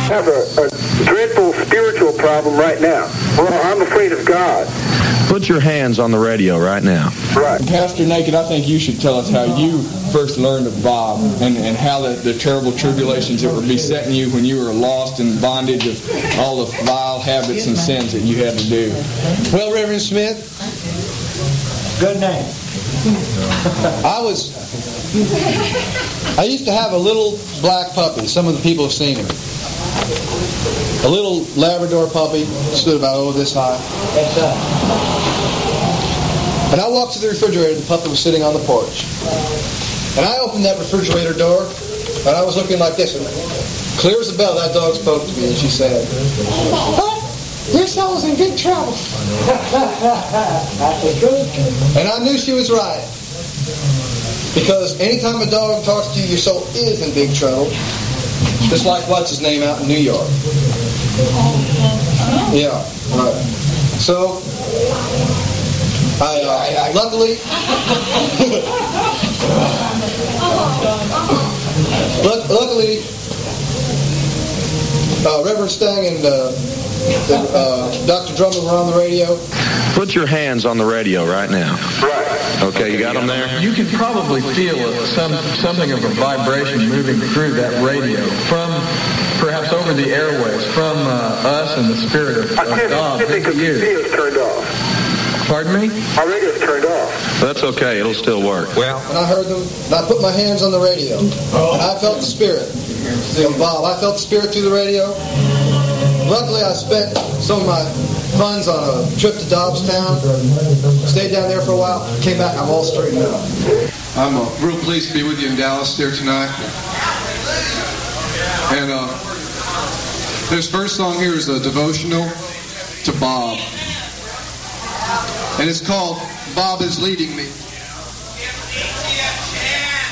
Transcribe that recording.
have a dreadful spiritual problem right now. Well, I'm afraid of God. Put your hands on the radio right now. Right. Pastor Naked, I think you should tell us how you first learned of Bob and how the terrible tribulations that were besetting you when you were lost in bondage of all the vile habits and sins that you had to do. Well, Reverend Smith, Good name. I used to have a little black puppy. Some of the people have seen him. A little Labrador puppy, stood about this high. That's And I walked to the refrigerator, the puppy was sitting on the porch. And I opened that refrigerator door, and I was looking like this. And clear as a bell, that dog spoke to me, and she said, "What? Your soul's in big trouble." That's the truth. And I knew she was right. Because anytime a dog talks to you, your soul is in big trouble. Just like what's his name out in New York. Yeah, right. So, I luckily, Reverend Stang and Dr. Drummond were on the radio. Put your hands on the radio right now. Right. Okay, you got them there? You can probably feel something of a vibration moving through that radio from perhaps over the airways, from us and the Spirit of God The you. radio's turned off. Pardon me? Our radio's turned off. That's okay. It'll still work. Well, And I heard them, and I put my hands on the radio. And I felt the Spirit of Bob. I felt the Spirit through the radio. Luckily, I spent some of my funds on a trip to Dobbstown. Stayed down there for a while. Came back, I'm all straightened out. I'm real pleased to be with you in Dallas here tonight. And this first song here is a devotional to Bob. And it's called "Bob is Leading Me."